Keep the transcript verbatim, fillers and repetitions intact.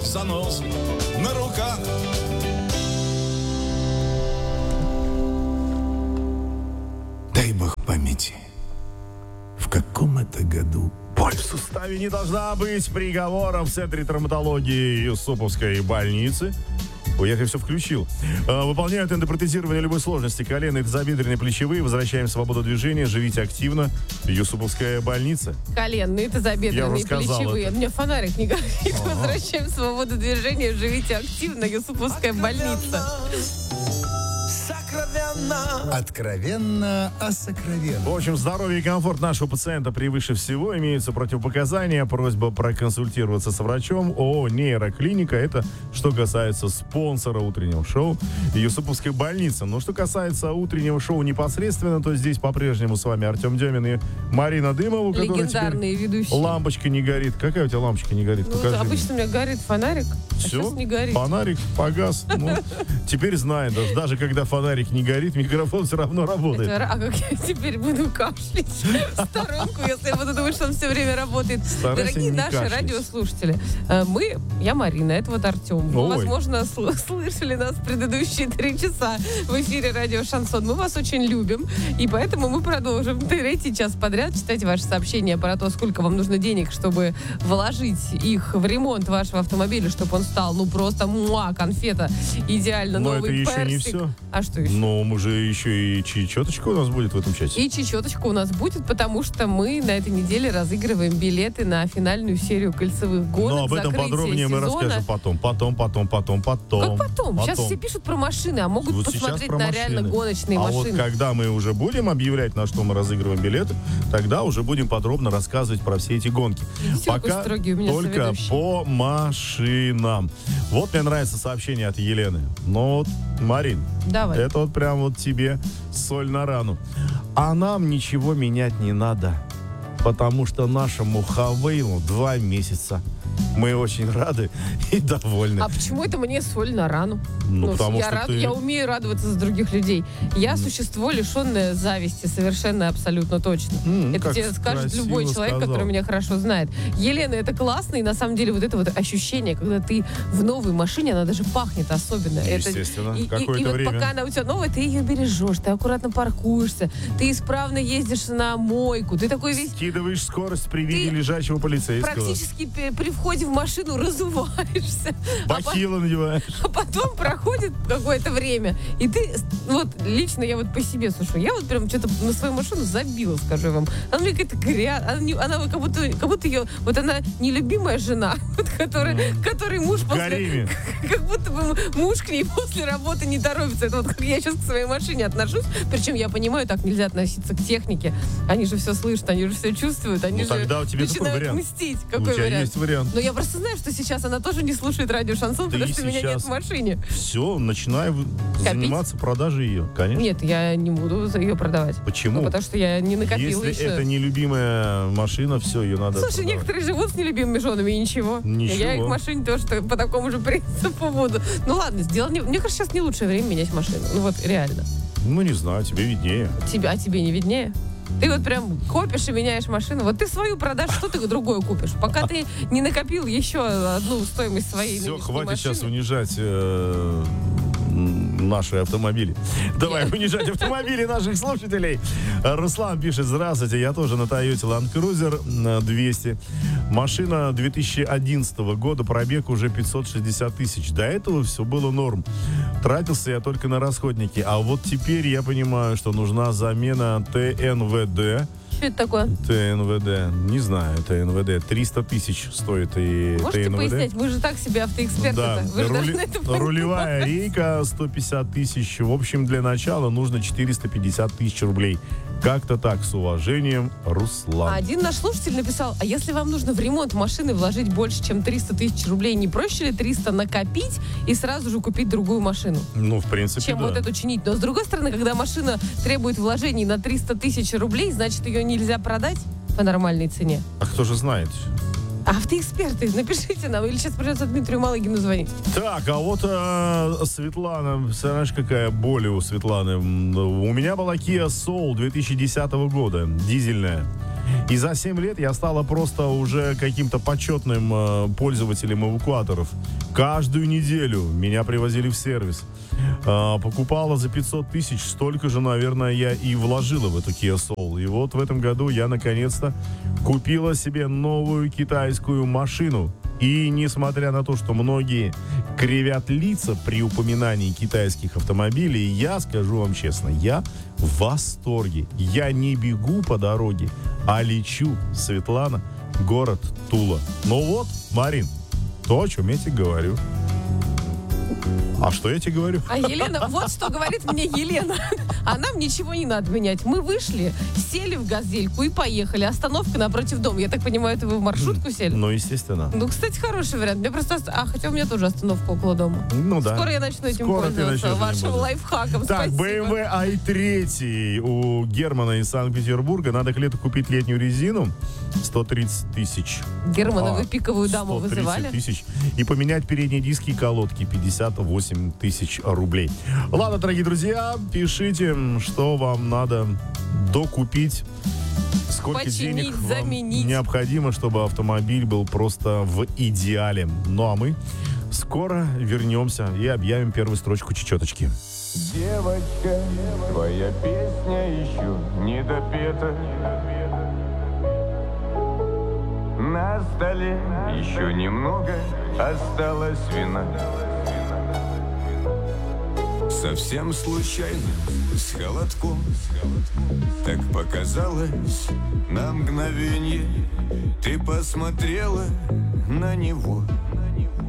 занос на руках. Дай бог памяти, в каком это году боль в суставе не должна быть приговором в Центре травматологии Юсуповской больницы. Ой, я все включил. Выполняют эндопротезирование любой сложности. Колено, тазобедренные, плечевые. Возвращаем свободу движения. Живите активно. Юсуповская больница. Коленные, тазобедренные, плечевые. Это. У меня фонарик не горит. Ага. Возвращаем свободу движения. Живите активно. Юсуповская больница. Откровенно о сокровенном. В общем, здоровье и комфорт нашего пациента превыше всего. Имеются противопоказания. Просьба проконсультироваться с врачом. ООО «Нейроклиника». Это что касается спонсора утреннего шоу Юсуповской больницы. Но что касается утреннего шоу непосредственно, то здесь по-прежнему с вами Артем Демин и Марина Дымова. Легендарные ведущие. Лампочка не горит. Какая у тебя лампочка не горит? Ну, обычно мне. у меня горит фонарик, Все? а сейчас не горит. Фонарик погас. Ну, теперь знаю, даже, даже когда фонарик не горит, микрофон все равно работает. Это, а как я теперь буду кашлять в сторонку, если я буду думать, что он все время работает? Старайся Дорогие наши кашлять. радиослушатели, мы, я Марина, это вот Артем. Вы, Ой. возможно, сл- слышали нас предыдущие три часа в эфире радио Шансон. Мы вас очень любим, и поэтому мы продолжим третий час подряд читать ваши сообщения про то, сколько вам нужно денег, чтобы вложить их в ремонт вашего автомобиля, чтобы он стал, ну, просто муа, конфета, идеально Но новый это еще не персик. все. А что еще? Но мы же еще и чечеточка у нас будет в этом часе. И чечеточка у нас будет, потому что мы на этой неделе разыгрываем билеты на финальную серию кольцевых гонок. Но об этом закрытие подробнее мы сезона. расскажем потом. Потом, потом, потом, потом. Как потом? Сейчас все пишут про машины, а могут Вот сейчас посмотреть про на машины. реально гоночные а машины. вот когда мы уже будем объявлять, на что мы разыгрываем билеты, тогда уже будем подробно рассказывать про все эти гонки. Видите, Пока какой строгий у меня только соведущий. по машинам. Вот мне нравится сообщение от Елены. Но вот, Марин, Давай. это вот прям вот тебе соль на рану. А нам ничего менять не надо, потому что нашему Хавейлу два месяца. Мы очень рады и довольны. А почему это мне соль на рану? Ну, потому я, что рад- ты- я умею радоваться за других людей. Я существо, лишенное зависти, совершенно абсолютно точно. М, это как тебе скажет красиво любой человек, сказал. который меня хорошо знает. Елена, это классно, и на самом деле вот это вот ощущение, когда ты в новой машине, она даже пахнет особенно. Естественно, это, и, и, какое-то и вот время. пока она у тебя новая, ты ее бережешь, ты аккуратно паркуешься, ты исправно ездишь на мойку, ты такой весь Скидываешь скорость при виде Ты лежачего полицейского. практически при, при входе в машину разуваешься. А по- Бахилы надеваешь. А потом проходит какое-то время, и ты, вот лично я вот по себе слышу, я вот прям что-то на свою машину забила, скажу я вам. Она мне какая-то грязь, она, не- она вот как будто, как будто ее, вот она нелюбимая жена, вот, которая, который муж после, Гариме. как будто бы муж к ней после работы не торопится. Это вот как я сейчас к своей машине отношусь, причем я понимаю, так нельзя относиться к технике. Они же все слышат, они же все чувствуют, они Ну, же тогда у тебя какой начинают вариант? мстить. У Какой тебя вариант? есть вариант. Но я просто знаю, что сейчас она тоже не слушает радио Шансон, Ты потому что меня нет сейчас- в машине. Все, начинай в- заниматься продажей ее, конечно. Нет, я не буду за ее продавать. Почему? Ну, потому что я не накопила Если еще. это нелюбимая машина, все, ее надо Слушай, продавать. некоторые живут с нелюбимыми женами, и ничего. Ничего. Я их в машине тоже так- по такому же принципу буду. Ну ладно, сделал не... Мне кажется, сейчас не лучшее время менять машину. Ну вот, реально. Ну, не знаю, тебе виднее. Тебя, а тебе не виднее? Ты вот прям копишь и меняешь машину. Вот ты свою продашь, что ты другое купишь? Пока ты не накопил еще одну стоимость своей Все, нынешней хватит машины. сейчас унижать э, м, наши автомобили. Давай унижать автомобили наших слушателей. Руслан пишет: здравствуйте, я тоже на Toyota Land Cruiser двести. Машина две тысячи одиннадцатого года, пробег уже пятьсот шестьдесят тысяч. До этого все было норм. Тратился я только на расходники. А вот теперь я понимаю, что нужна замена ТНВД. Что это такое? ТНВД, не знаю, ТНВД, триста тысяч стоит и Можете ТНВД. пояснять? Вы же так себе автоэксперты. Да, Вы же рули- должны это понимать. рулевая рейка сто пятьдесят тысяч. В общем, для начала нужно четыреста пятьдесят тысяч рублей. Как-то так, с уважением, Руслан. А один наш слушатель написал: а если вам нужно в ремонт машины вложить больше, чем триста тысяч рублей, не проще ли триста накопить и сразу же купить другую машину, Ну, в принципе, чем да. вот эту чинить? Но с другой стороны, когда машина требует вложений на триста тысяч рублей, значит, ее нельзя продать по нормальной цене. А кто же знает? Автоэксперты, напишите нам, или сейчас придется Дмитрию Малыгину звонить. Так, а вот э, Светлана, знаешь, какая боль у Светланы? М, У меня была Kia Soul две тысячи десятого года, дизельная. И за семь лет я стала просто уже каким-то почетным э, пользователем эвакуаторов. Каждую неделю меня привозили в сервис. Э, покупала за пятьсот тысяч, столько же, наверное, я и вложила в эту Kia Soul. И вот в этом году я наконец-то купила себе новую китайскую машину. И несмотря на то, что многие кривят лица при упоминании китайских автомобилей, я скажу вам честно, я в восторге. Я не бегу по дороге, а лечу. Светлана, город Тула. Ну вот, Марин, то, о чем я тебе говорю. А что я тебе говорю? А Елена, вот что говорит мне Елена. А нам ничего не надо менять. Мы вышли, сели в газельку и поехали. Остановка напротив дома. Я так понимаю, это вы в маршрутку сели? Ну, естественно. Ну, кстати, хороший вариант. Мне просто... А, хотя у меня тоже остановка около дома. Ну да. Скоро я начну этим Скоро ты пользоваться. начнешь Вашим этим лайфхаком. Так, Спасибо. бэ эм вэ ай три у Германа из Санкт-Петербурга. Надо к лету купить летнюю резину. сто тридцать тысяч. Германа, А, вы пиковую даму сто тридцать вызывали? тысяч. И поменять передние диски и колодки. пятьдесят восемь тысяч рублей. Ладно, дорогие друзья, пишите, что вам надо докупить. Сколько Починить, денег вам заменить. необходимо, чтобы автомобиль был просто в идеале. Ну а мы скоро вернемся и объявим первую строчку чечеточки. Девочка, твоя песня еще не допета. На столе еще немного осталось вина. Совсем случайно, с холодком, так показалось на мгновенье. Ты посмотрела на него